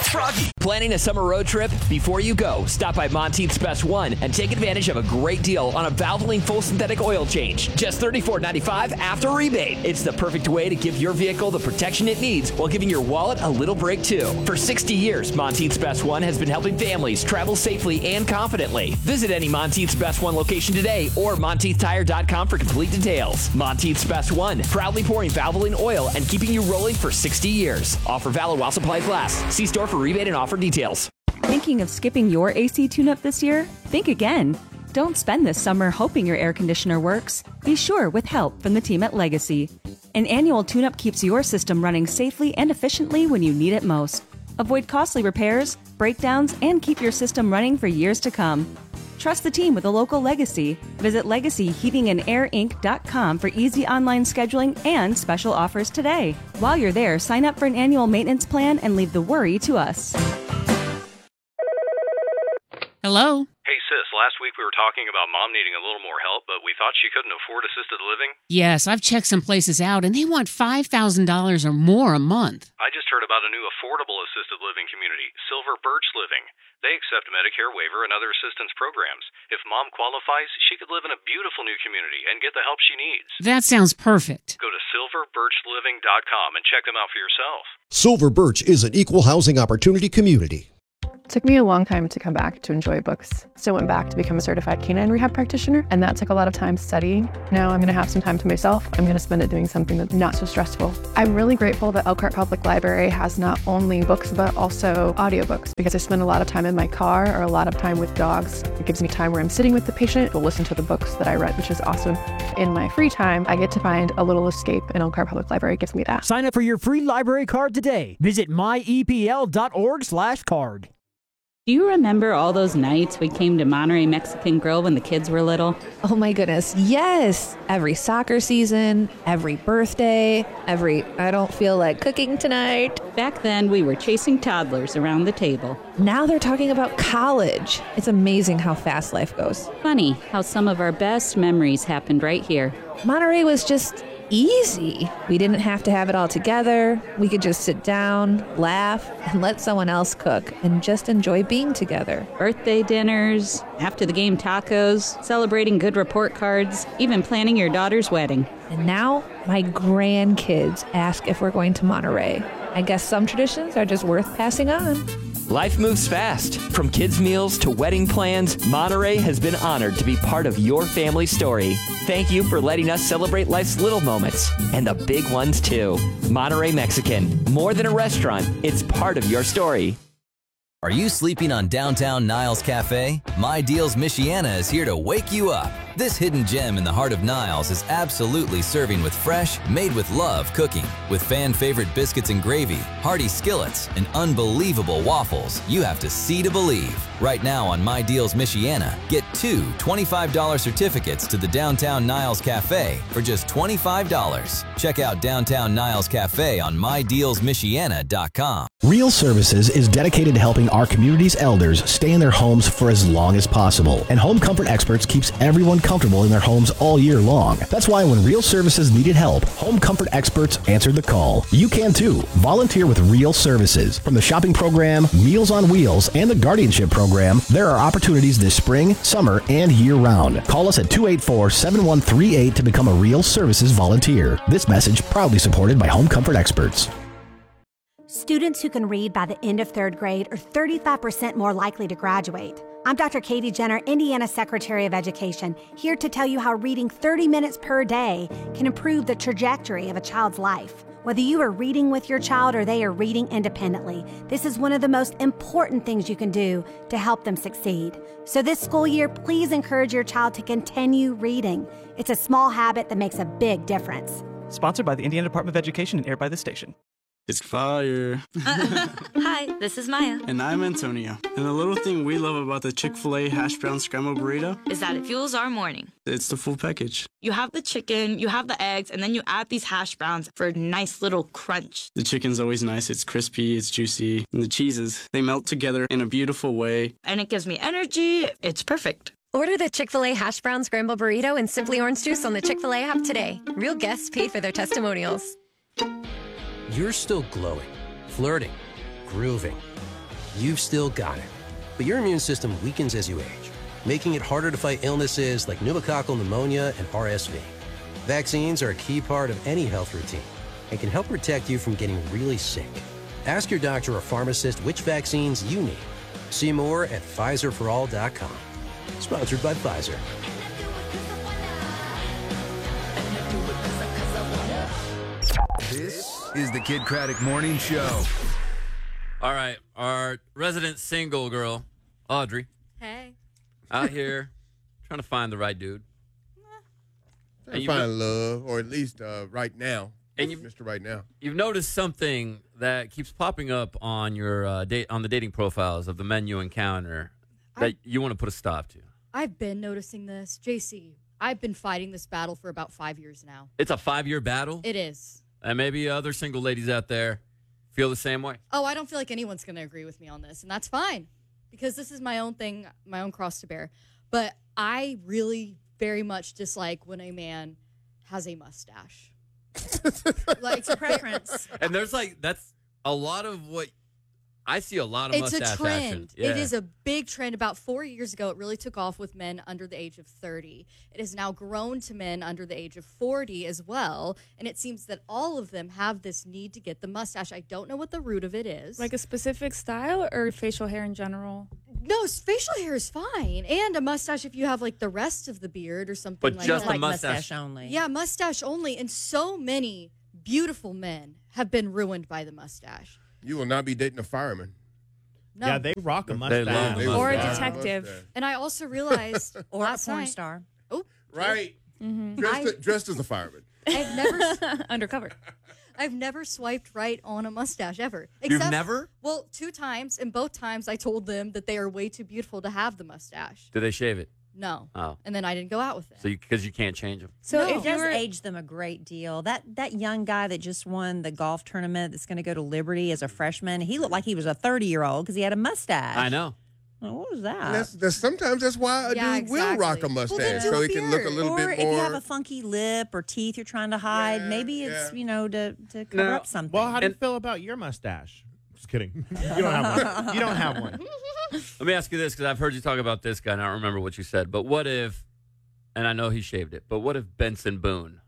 It's Froggy. Planning a summer road trip? Before you go, stop by Monteith's Best One and take advantage of a great deal on a Valvoline full synthetic oil change. Just $34.95 after rebate. It's the perfect way to give your vehicle the protection it needs while giving your wallet a little break too. For 60 years, Monteith's Best One has been helping families travel safely and confidently. Visit any Monteith's Best One location today or MonteithTire.com for complete details. Monteith's Best One, proudly pouring Valvoline oil and keeping you rolling for 60 years. Offer valid while supplies last. See store for rebate and offer details. Thinking of skipping your AC tune-up this year? Think again. Don't spend this summer hoping your air conditioner works. Be sure with help from the team at Legacy. An annual tune-up keeps your system running safely and efficiently when you need it most. Avoid costly repairs, breakdowns, and keep your system running for years to come. Trust the team with a local Legacy. Visit LegacyHeatingandAirInc.com for easy online scheduling and special offers today. While you're there, sign up for an annual maintenance plan and leave the worry to us. Hello? Hey, sis, last week we were talking about Mom needing a little more help, but we thought she couldn't afford assisted living. Yes, I've checked some places out, and they want $5,000 or more a month. I just heard about a new affordable assisted living community, Silver Birch Living. They accept Medicare waiver and other assistance programs. If Mom qualifies, she could live in a beautiful new community and get the help she needs. That sounds perfect. Go to silverbirchliving.com and check them out for yourself. Silver Birch is an equal housing opportunity community. It took me a long time to come back to enjoy books. So I went back to become a certified canine rehab practitioner, and that took a lot of time studying. Now I'm going to have some time to myself. I'm going to spend it doing something that's not so stressful. I'm really grateful that Elkhart Public Library has not only books, but also audiobooks, because I spend a lot of time in my car or a lot of time with dogs. It gives me time where I'm sitting with the patient to listen to the books that I read, which is awesome. In my free time, I get to find a little escape, and Elkhart Public Library gives me that. Sign up for your free library card today. Visit myepl.org/card. Do you remember all those nights we came to Monterey Mexican Grill when the kids were little? Oh my goodness, yes! Every soccer season, every birthday, every I don't feel like cooking tonight. Back then, we were chasing toddlers around the table. Now they're talking about college. It's amazing how fast life goes. Funny how some of our best memories happened right here. Monterey was just easy. We didn't have to have it all together. We could just sit down, laugh, and let someone else cook and just enjoy being together. Birthday dinners, after the game tacos, celebrating good report cards, even planning your daughter's wedding. And now my grandkids ask if we're going to Monterey. I guess some traditions are just worth passing on. Life moves fast. From kids' meals to wedding plans, Monterey has been honored to be part of your family story. Thank you for letting us celebrate life's little moments and the big ones too. Monterey Mexican, more than a restaurant, it's part of your story. Are you sleeping on downtown Niles Cafe? My Deals Michiana is here to wake you up. This hidden gem in the heart of Niles is absolutely serving with fresh, made with love cooking. With fan-favorite biscuits and gravy, hearty skillets, and unbelievable waffles, you have to see to believe. Right now on My Deals Michiana, get 2 $25 certificates to the Downtown Niles Cafe for just $25. Check out Downtown Niles Cafe on MyDealsMichiana.com. Real Services is dedicated to helping our community's elders stay in their homes for as long as possible. And Home Comfort Experts keeps everyone comfortable in their homes all year long. That's why when Real Services needed help, Home Comfort Experts answered the call. You can too. Volunteer with Real Services. From the shopping program, Meals on Wheels, and the guardianship program, there are opportunities this spring, summer, and year-round. Call us at 284-7138 to become a Real Services volunteer. This message proudly supported by Home Comfort Experts. Students who can read by the end of third grade are 35% more likely to graduate. I'm Dr. Katie Jenner, Indiana Secretary of Education, here to tell you how reading 30 minutes per day can improve the trajectory of a child's life. Whether you are reading with your child or they are reading independently, this is one of the most important things you can do to help them succeed. So this school year, please encourage your child to continue reading. It's a small habit that makes a big difference. Sponsored by the Indiana Department of Education and aired by the station. It's fire. Hi, this is Maya. And I'm Antonio. And the little thing we love about the Chick-fil-A hash brown scrambled burrito is that it fuels our morning. It's the full package. You have the chicken, you have the eggs, and then you add these hash browns for a nice little crunch. The chicken's always nice. It's crispy, it's juicy. And the cheeses, they melt together in a beautiful way. And it gives me energy. It's perfect. Order the Chick-fil-A hash brown scrambled burrito and Simply Orange Juice on the Chick-fil-A app today. Real guests paid for their testimonials. You're still glowing, flirting, grooving. You've still got it, but your immune system weakens as you age, making it harder to fight illnesses like pneumococcal pneumonia and RSV. Vaccines are a key part of any health routine and can help protect you from getting really sick. Ask your doctor or pharmacist which vaccines you need. See more at PfizerForAll.com. Sponsored by Pfizer. This is the Kid Craddock Morning Show. All right, our resident single girl, Audrey. Hey. Out here trying to find the right dude. Trying to find love, or at least right now. And Mr. Right Now. You've noticed something that keeps popping up on your on the dating profiles of the men you encounter that you want to put a stop to. I've been noticing this. JC, I've been fighting this battle for about 5 years now. It's a 5-year battle? It is. And maybe other single ladies out there feel the same way. Oh, I don't feel like anyone's going to agree with me on this, and that's fine because this is my own thing, my own cross to bear. But I really very much dislike when a man has a mustache. Like, it's a preference. And there's that's a lot of what I see, a lot of mustache It's a trend. action. Yeah. It is a big trend. About 4 years ago, it really took off with men under the age of 30. It has now grown to men under the age of 40 as well. And it seems that all of them have this need to get the mustache. I don't know what the root of it is. Like a specific style or facial hair in general? No, facial hair is fine. And a mustache if you have the rest of the beard or something but like just that. a mustache only. Yeah, mustache only. And so many beautiful men have been ruined by the mustache. You will not be dating a fireman. No. Yeah, they rock a mustache. They love a Or a mustache. detective. And I also realized Or a last porn night- star. Oh, Right. Mm-hmm. Dressed as a fireman. I've never Undercover. I've never swiped right on a mustache ever. You've never? Well, 2 times, and both times I told them that they are way too beautiful to have the mustache. Do they shave it? No. Oh. And then I didn't go out with them. So because you can't change them. So It if you does were age them a great deal. That young guy that just won the golf tournament that's going to go to Liberty as a freshman, he looked like he was a 30-year-old because he had a mustache. I know. Well, what was that? Sometimes that's why a dude will rock a mustache, so he can look a little or bit if more. you have a funky lip or teeth you're trying to hide, maybe it's, to cover up something. Well, how do you feel about your mustache? Just kidding. You don't have one. You don't have one. Let me ask you this, because I've heard you talk about this guy, and I don't remember what you said. But what if, and I know he shaved it, but what if Benson Boone?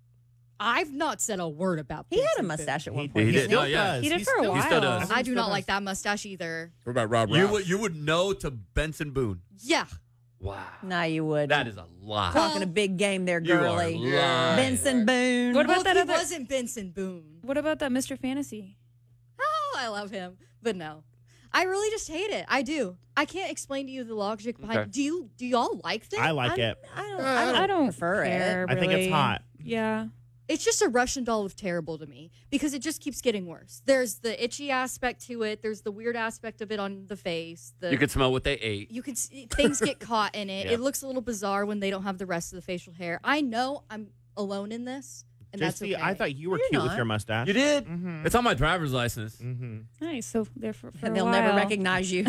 I've not said a word about He had a Benson mustache at Boone. one point. He did. still Oh, yeah. does. He did He for a still- while. He still does. I do not like that mustache either. What about Rob Ross? You would know to Benson Boone. Yeah. Wow. No, you would. That is a lie. Talking a big game there, You are girly. lying. Benson Boone. What about Well, that he other? wasn't Benson Boone. What about that Mr. Fantasy? Oh, I love him. But no. I really just hate it. I do. I can't explain to you the logic behind Okay. Do y'all like this? I like it. I don't prefer care, it. I think it's really. hot. Yeah. It's just a Russian doll of terrible to me because it just keeps getting worse. There's the itchy aspect to it. There's the weird aspect of it on the face. You can smell what they ate. You can see things get caught in it. Yeah. It looks a little bizarre when they don't have the rest of the facial hair. I know I'm alone in this, and that's JC, okay. I thought you were You're cute with not. your mustache. You did? Mhm. It's on my driver's license. Mm-hmm. Nice. So therefore, for And a they'll never while- recognize you.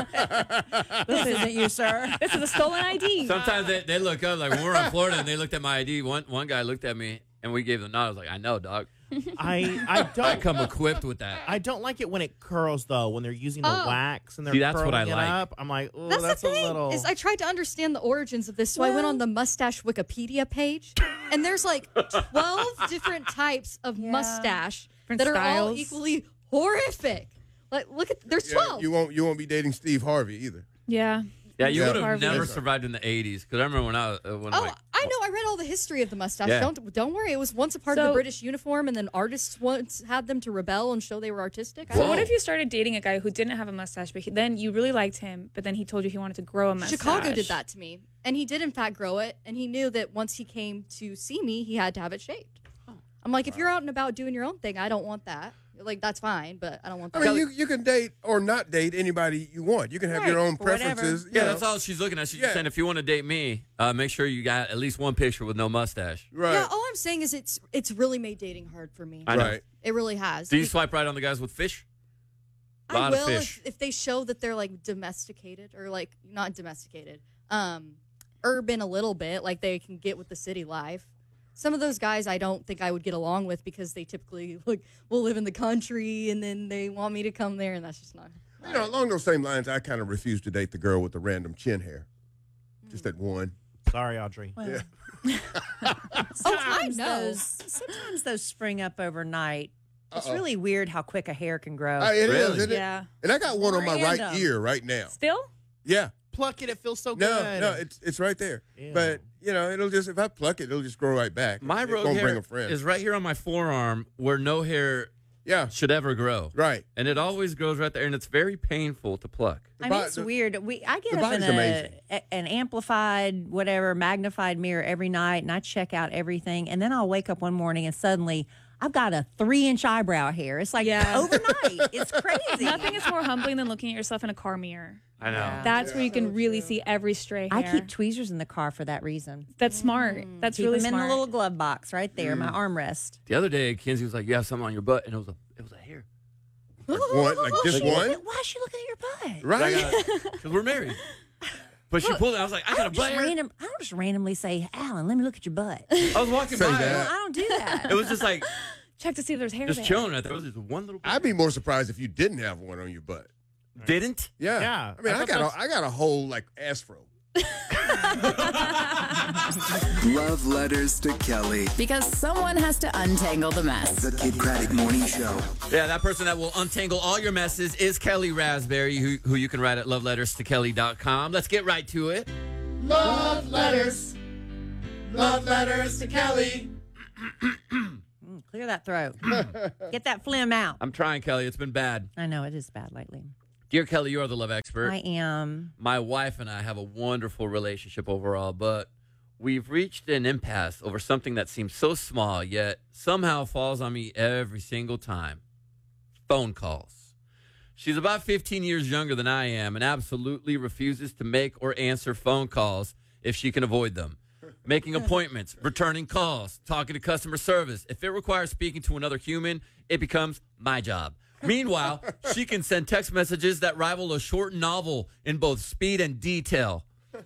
This isn't you, sir. This is a stolen ID. Sometimes they look up, like when we were in Florida and they looked at my ID, one guy looked at me and we gave the nod. I was like, I know, dog. I don't I come equipped with that. I don't like it when it curls though. When they're using the Oh. wax and they're See, that's what curling I it like. up. I'm like, oh, That's that's the a thing. little. Is I tried to understand the origins of this, so I went on the mustache Wikipedia page, and there's like 12 different types of mustache Different that are all styles. equally horrific. Like, look at there's 12. You won't be dating Steve Harvey either. Yeah. Yeah, you Yeah. would have Harvey. never survived in the 80s. Because I remember when I Oh, was I know. I read all the history of the mustache. Yeah. Don't worry. It was once a part of the So- British uniform, and then artists once had them to rebel and show they were artistic. So what if you started dating a guy who didn't have a mustache, but then you really liked him, but then he told you he wanted to grow a mustache? Chicago did that to me, and he did in fact grow it, and he knew that once he came to see me, he had to have it shaved. I'm like, if you're out and about doing your own thing, I don't want that. Like, that's fine, but I don't want I that. mean, you can date or not date anybody you want. You can have your own preferences. Yeah, you know. that's all she's looking at. She's just saying, if you want to date me, make sure you got at least one picture with no mustache. Right. Yeah, all I'm saying is it's really made dating hard for me. I know. Right. It really has. Do you swipe right on the guys with fish? A I lot will of fish. if they show that they're like domesticated or like not domesticated, urban a little bit, like they can get with the city life. Some of those guys I don't think I would get along with because they typically will live in the country and then they want me to come there, and that's just not. You know, along those same lines, I kind of refuse to date the girl with the random chin hair. Just that one. Sorry, Audrey. Yeah. Sometimes those spring up overnight. It's really weird how quick a hair can grow. It is, isn't it? Yeah. And I got one on my right Random. ear right now. Still? Yeah. Pluck it. It feels so No, good. no, it's right there. Ew. But, you know, it'll just, if I pluck it, it'll just grow right back. My It road won't bring hair a friend. is right here on my forearm where no hair should ever grow. Right. And it always grows right there, and it's very painful to pluck. I mean, it's weird. I get up in an amplified, whatever, magnified mirror every night, and I check out everything, and then I'll wake up one morning and suddenly I've got a 3-inch eyebrow hair. It's like overnight. It's crazy. Nothing is more humbling than looking at yourself in a car mirror. I know. That's where you can really see every stray hair. I keep tweezers in the car for that reason. That's smart. That's Keep really them smart. in the little glove box right there, my armrest. The other day, Kenzie was like, "You have something on your butt," and it was a hair. One, like this one? Why is she looking at your butt? Right. Because we're married. But she pulled it. I was like, I got a butt hair. I don't just randomly say, Alan, let me look at your butt. I was walking by. I don't do that. It was just like check to see if there's hair just there. chilling right there. It was just one little. I'd be more surprised if you didn't have one on your butt. Didn't? Yeah. Yeah. I mean, I got a whole like afro. Love letters to Kelly. Because someone has to untangle the mess. The Kid Craddock Morning Show. Yeah, that person that will untangle all your messes is Kelly Raspberry, who you can write at loveletterstokelly.com. Let's get right to it. Love letters to Kelly. Clear that throat. Get that phlegm out. I'm trying, Kelly. It's been bad. I know, it is bad lately. Dear Kelly, you are the love expert. I am. My wife and I have a wonderful relationship overall, but we've reached an impasse over something that seems so small, yet somehow falls on me every single time. Phone calls. She's about 15 years younger than I am and absolutely refuses to make or answer phone calls if she can avoid them. Making appointments, returning calls, talking to customer service. If it requires speaking to another human, it becomes my job. Meanwhile, she can send text messages that rival a short novel in both speed and detail.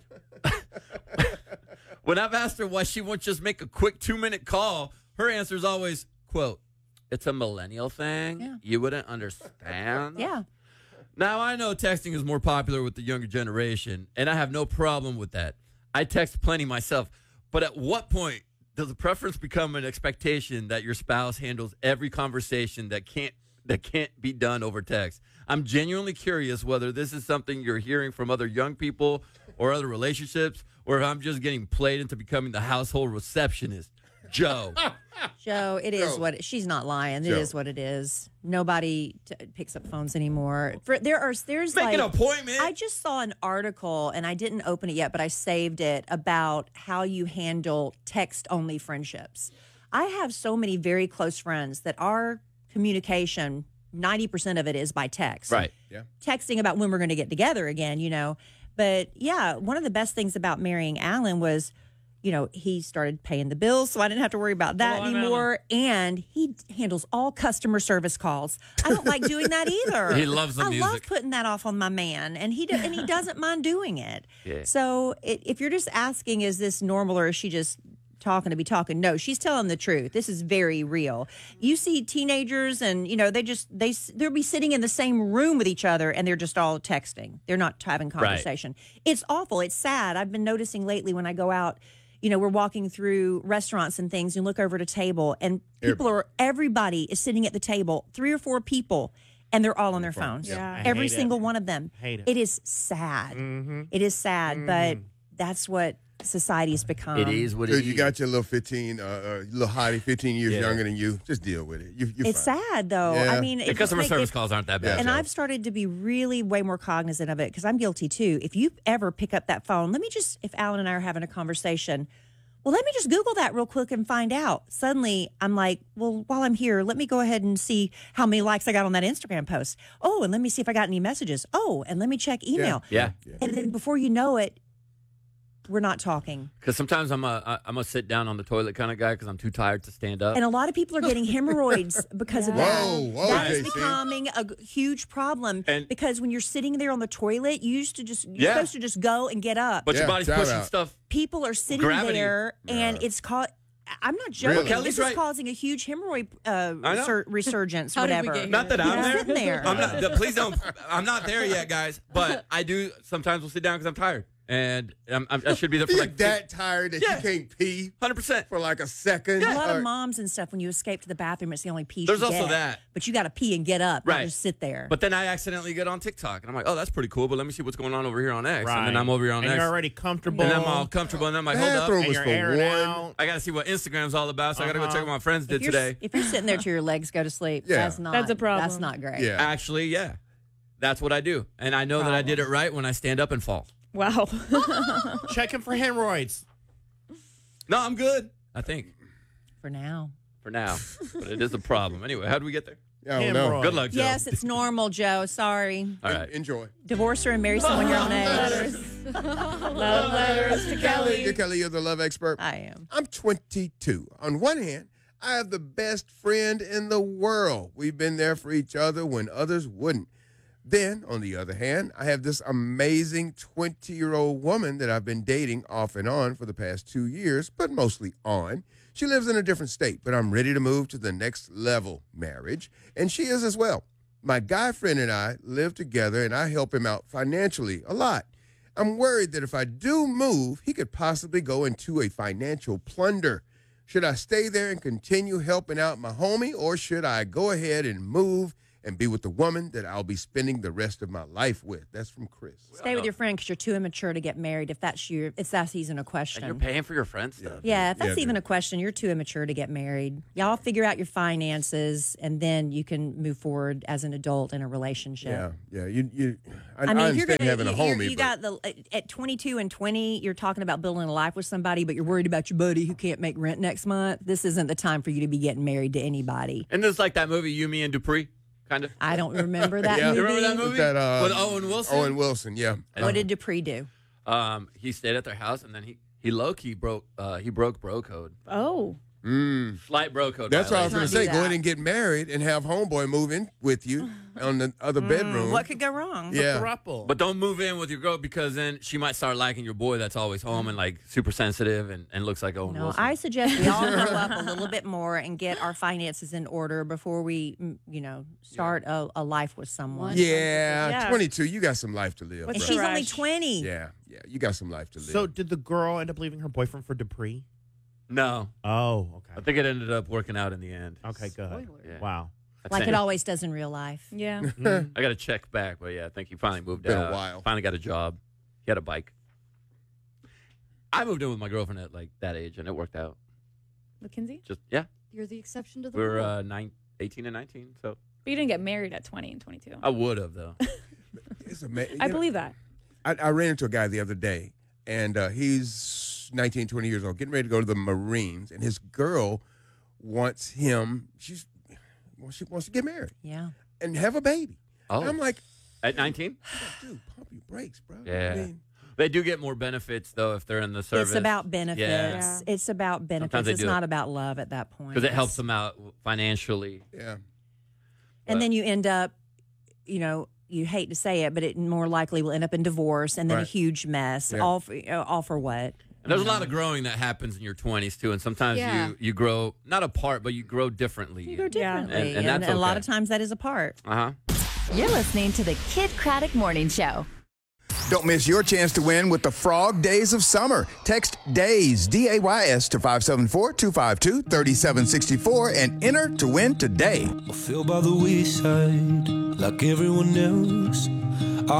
When I've asked her why she won't just make a quick 2-minute call, her answer is always, quote, "It's a millennial thing. Yeah. You wouldn't understand." Yeah. Now, I know texting is more popular with the younger generation, and I have no problem with that. I text plenty myself. But at what point does the preference become an expectation that your spouse handles every conversation that can't be done over text? I'm genuinely curious whether this is something you're hearing from other young people or other relationships, or if I'm just getting played into becoming the household receptionist. Joe. Joe, it is what she's not lying. It is what it is. Nobody picks up phones anymore. There's Make an appointment. I just saw an article and I didn't open it yet, but I saved it about how you handle text-only friendships. I have so many very close friends that our communication, 90% of it is by text. Right. Yeah. Texting about when we're going to get together again, you know. But yeah, one of the best things about marrying Alan was, you know, he started paying the bills, so I didn't have to worry about that anymore. And he handles all customer service calls. I don't like doing that either. He loves the music. I love putting that off on my man, and he doesn't mind doing it. Yeah. So if you're just asking, is this normal or is she just talking to be talking? No, she's telling the truth. This is very real. You see teenagers, and you know they'll be sitting in the same room with each other, and they're just all texting. They're not having conversation. Right. It's awful. It's sad. I've been noticing lately when I go out. You know, we're walking through restaurants and things and look over at a table and everybody is sitting at the table, 3 or 4 people, and they're all on their phones. Yeah. Every single one of them. Hate it. It is sad. Mm-hmm. It is sad, but that's what society's become. It is what it Dude, is. you got your little 15, little hottie, 15 years younger than you. Just deal with it. You're it's fine. sad, though. Yeah. I mean, The customer service calls aren't that bad. And Joe. I've started to be really way more cognizant of it because I'm guilty too. If you ever pick up that phone, if Alan and I are having a conversation, well, let me just Google that real quick and find out. Suddenly, I'm like, well, while I'm here, let me go ahead and see how many likes I got on that Instagram post. Oh, and let me see if I got any messages. Oh, and let me check email. Yeah. And then before you know it, we're not talking. Because sometimes I'm a sit down on the toilet kind of guy because I'm too tired to stand up. And a lot of people are getting hemorrhoids because of that. Whoa, that is JC. becoming a huge problem because when you're sitting there on the toilet, you're supposed to just go and get up. But your body's pushing stuff. People are sitting Gravity. there, and it's called. I'm not joking. Really? Kelly's This is right. causing a huge hemorrhoid know. resurgence, How did we whatever. get here? Not that I'm there. Sitting there. I'm not. Please don't. I'm not there yet, guys. But I do. Sometimes we'll sit down because I'm tired, and I should be there for You're like that tired that you can't pee 100% for like a second. A lot of moms and stuff, when you escape to the bathroom, it's the only pee There's you also get. that. But you got to pee and get up, not Right. just sit there. But then I accidentally get on TikTok, and I'm like, oh, that's pretty cool. But let me see what's going on over here on X, and then I'm over here on and X. you're already comfortable. And I'm all comfortable, and I'm like, hold up. Bathroom And is you're for airing one. out. I got to see what Instagram's all about, so I got to go check what my friends did today. If you're sitting there till your legs go to sleep, Yeah. that's a problem. That's not great. Yeah. Actually, yeah. That's what I do. And I know that I did it right when I stand up and fall. Wow. Checking for hemorrhoids. No, I'm good, I think, For now. for now. But it is a problem. Anyway, how do we get there? Yeah, I don't know. Hemorrhoid. Good luck, Joe. Yes, it's normal, Joe. Sorry. All right. Enjoy. Divorce her and marry someone your own age. Love letters to Kelly. Dear Kelly, you're the love expert. I am. I'm 22. On one hand, I have the best friend in the world. We've been there for each other when others wouldn't. Then, on the other hand, I have this amazing 20-year-old woman that I've been dating off and on for the past 2 years, but mostly on. She lives in a different state, but I'm ready to move to the next level, marriage, and she is as well. My guy friend and I live together, and I help him out financially a lot. I'm worried that if I do move, he could possibly go into a financial plunder. Should I stay there and continue helping out my homie, or should I go ahead and move and be with the woman that I'll be spending the rest of my life with? That's from Chris. Stay with your friend because you're too immature to get married. If that's even a question. And you're paying for your friend stuff. Yeah, if that's Yeah, even a question, you're too immature to get married. Y'all figure out your finances, and then you can move forward as an adult in a relationship. Yeah. I I mean, if you're understand gonna, having a homie, you but got at 22 and 20, you're talking about building a life with somebody, but you're worried about your buddy who can't make rent next month. This isn't the time for you to be getting married to anybody. And it's like that movie, You, Me, and Dupree, kind of. I don't remember that Yeah. movie. You remember that movie? That, With Owen Wilson? Owen Wilson, yeah. What did Dupree do? He stayed at their house, and then he low-key broke bro code. Oh. Slight bro code That's what I was going to Not do say. Go ahead that. and get married and have homeboy move in with you on the other bedroom. What could go wrong? Yeah. Thruple. But don't move in with your girl, because then she might start liking your boy that's always home and like super sensitive and looks like Owen No, Wilson. I suggest we all grow up a little bit more and get our finances in order before we, start a life with someone. Yeah, Yeah. 22. You got some life to live. And bro. she's only rush? 20. Yeah, you got some life to live. So did the girl end up leaving her boyfriend for Dupree? No. Oh, I okay. think it ended up working out in the end. Okay, good. Yeah. Wow. That's Like it always does in real life. Yeah. I got to check back, but yeah, I think he finally moved Been a out. while. Finally got a job. He had a bike. I moved in with my girlfriend at like that age, and it worked out. Mackenzie? Just yeah, You're the exception to the we rule. were 18 and 19, so But you didn't get married at 20 and 22. I would have though. It's amazing. I believe that. I ran into a guy the other day, and he's 19, 20 years old, getting ready to go to the Marines, and his girl wants him. She wants to get married. Yeah. And have a baby. Oh. And I'm like, At 19? dude, pump your brakes, bro. Yeah. I mean, They do get more benefits though if they're in the service. It's about benefits. Yeah. It's about benefits. Sometimes they It's do not it. about love at that point. Because it helps them out financially. yeah. And then you end up, you hate to say it, but it more likely will end up in divorce and then a Right. huge mess. Yeah. All for what? And there's a lot of growing that happens in your 20s too, and sometimes Yeah. you grow not apart, but you grow differently. You go differently. And that's a lot okay. of times that is a part. You're listening to the Kid Craddock Morning Show. Don't miss your chance to win with the Frog Days of Summer. Text DAYS, D-A-Y-S, to 574-252-3764 and enter to win today. I feel by the wayside like everyone else.